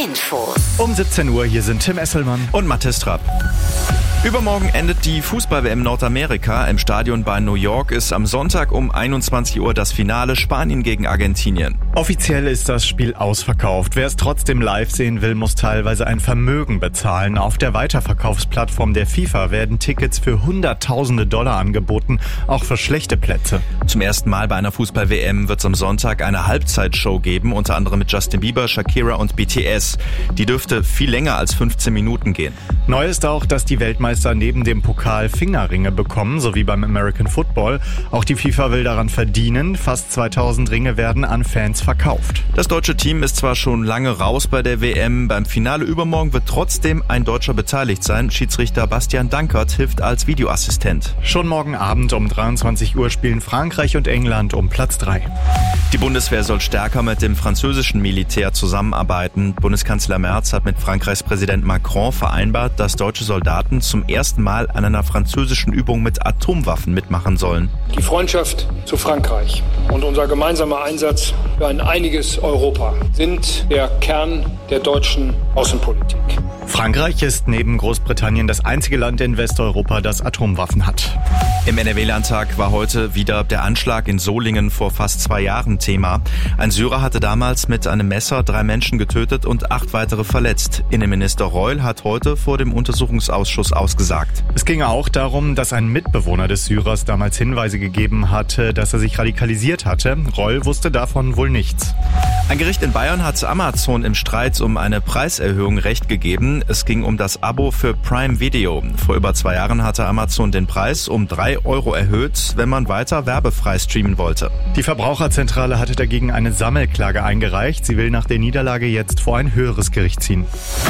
Infos. Um 17 Uhr, hier sind Tim Esselmann und Mathis Trapp. Übermorgen endet die Fußball-WM Nordamerika. Im Stadion bei New York ist am Sonntag um 21 Uhr das Finale Spanien gegen Argentinien. Offiziell ist das Spiel ausverkauft. Wer es trotzdem live sehen will, muss teilweise ein Vermögen bezahlen. Auf der Weiterverkaufsplattform der FIFA werden Tickets für Hunderttausende Dollar angeboten, auch für schlechte Plätze. Zum ersten Mal bei einer Fußball-WM wird es am Sonntag eine Halbzeitshow geben, unter anderem mit Justin Bieber, Shakira und BTS. Die dürfte viel länger als 15 Minuten gehen. Neu ist auch, dass die Weltmeister neben dem Pokal Fingerringe bekommen, so wie beim American Football. Auch die FIFA will daran verdienen. Fast 2000 Ringe werden an Fans verkauft. Das deutsche Team ist zwar schon lange raus bei der WM. Beim Finale übermorgen wird trotzdem ein Deutscher beteiligt sein. Schiedsrichter Bastian Dankert hilft als Videoassistent. Schon morgen Abend um 23 Uhr spielen Frankreich und England um Platz 3. Die Bundeswehr soll stärker mit dem französischen Militär zusammenarbeiten. Bundeskanzler Merz hat mit Frankreichs Präsident Macron vereinbart, dass deutsche Soldaten zum ersten Mal an einer französischen Übung mit Atomwaffen mitmachen sollen. Die Freundschaft zu Frankreich und unser gemeinsamer Einsatz für ein einiges Europa sind der Kern der deutschen Außenpolitik. Frankreich ist neben Großbritannien das einzige Land in Westeuropa, das Atomwaffen hat. Im NRW-Landtag war heute wieder der Anschlag in Solingen vor fast 2 Jahren Thema. Ein Syrer hatte damals mit einem Messer 3 Menschen getötet und 8 weitere verletzt. Innenminister Reul hat heute vor dem Untersuchungsausschuss ausgesagt. Es ging auch darum, dass ein Mitbewohner des Syrers damals Hinweise gegeben hatte, dass er sich radikalisiert hatte. Reul wusste davon wohl nichts. Ein Gericht in Bayern hat Amazon im Streit um eine Preiserhöhung Recht gegeben. Es ging um das Abo für Prime Video. Vor über 2 Jahren hatte Amazon den Preis um 3 € erhöht, wenn man weiter werbefrei streamen wollte. Die Verbraucherzentrale hatte dagegen eine Sammelklage eingereicht. Sie will nach der Niederlage jetzt vor ein höheres Gericht ziehen.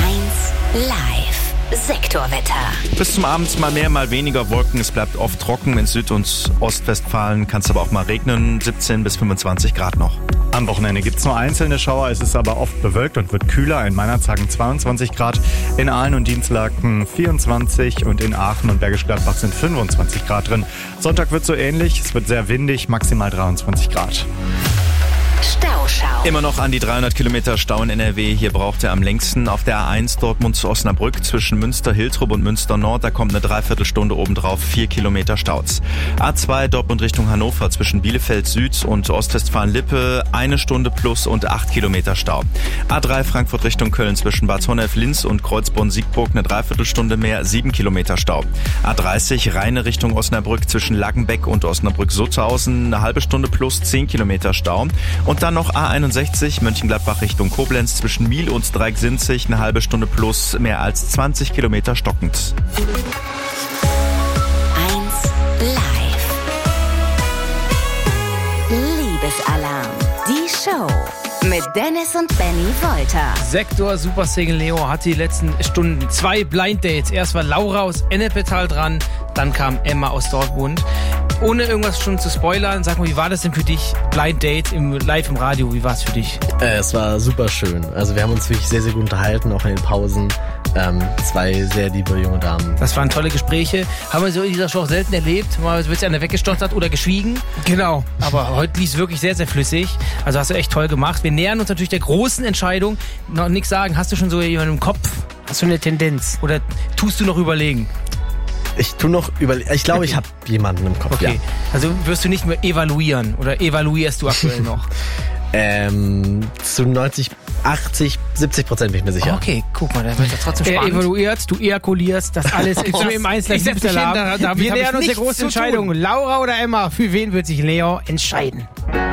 1 Live. Sektorwetter. Bis zum Abend mal mehr, mal weniger Wolken. Es bleibt oft trocken. In Süd- und Ostwestfalen kann es aber auch mal regnen. 17 bis 25 Grad noch. Am Wochenende gibt es nur einzelne Schauer. Es ist aber oft bewölkt und wird kühler. In Meinerzhagen 22 Grad, in Aalen und Dinslaken 24 und in Aachen und Bergisch Gladbach sind 25 Grad drin. Sonntag wird so ähnlich. Es wird sehr windig, maximal 23 Grad. Stauschau. Immer noch an die 300 Kilometer Stau in NRW. Hier braucht er am längsten auf der A1 Dortmund zu Osnabrück zwischen Münster-Hiltrop und Münster-Nord. Da kommt eine Dreiviertelstunde obendrauf, 4 Kilometer Staus. A2 Dortmund Richtung Hannover zwischen Bielefeld Süd und Ostwestfalen-Lippe 1 Stunde plus und 8 Kilometer Stau. A3 Frankfurt Richtung Köln zwischen Bad Honnef-Linz und Kreuzborn-Siegburg eine Dreiviertelstunde mehr, 7 Kilometer Stau. A30 Rheine Richtung Osnabrück zwischen Laggenbeck und Osnabrück-Sutthausen eine halbe Stunde plus 10 Kilometer Stau. Und dann noch A61 Mönchengladbach Richtung Koblenz zwischen Miel und Dreiecksinzig eine halbe Stunde plus mehr als 20 Kilometer stockend. 1 Live. Liebesalarm. Die Show. Mit Dennis und Benny Wolter. Sektor Super Single Leo hatte die letzten Stunden 2 Blind Dates. Erst war Laura aus Ennepetal dran, dann kam Emma aus Dortmund. Ohne irgendwas schon zu spoilern, sag mal, wie war das denn für dich? Blind Date live im Radio, wie war es für dich? Es war super schön. Also wir haben uns wirklich sehr, sehr gut unterhalten, auch in den Pausen. 2 sehr liebe junge Damen. Das waren tolle Gespräche. Haben wir so in dieser Show auch selten erlebt. Mal wird einer weggestottert oder geschwiegen. Genau. Aber heute lief es wirklich sehr, sehr flüssig. Also hast du echt toll gemacht. Wir nähern uns natürlich der großen Entscheidung. Noch nichts sagen. Hast du schon so jemanden im Kopf? Hast du eine Tendenz? Oder tust du noch überlegen? Ich glaube, ich habe jemanden im Kopf. Okay. Ja. Also wirst du nicht mehr evaluieren oder evaluierst du aktuell noch? Zu 90, 80, 70% bin ich mir sicher. Okay, guck mal, da wird das trotzdem spannend. Er evaluiert, du ejakulierst, das alles ist im einzelnen Liebesalarm. Wir nähern uns der großen Entscheidung. Laura oder Emma, für wen wird sich Leo entscheiden?